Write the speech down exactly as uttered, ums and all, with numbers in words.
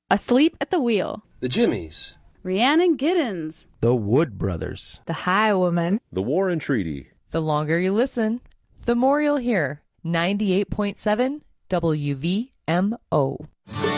Asleep at the Wheel, The Jimmies, Rhiannon Giddens, The Wood Brothers, The Highwoman, The War and Treaty. The longer you listen, the more you'll hear. ninety-eight point seven W V M O.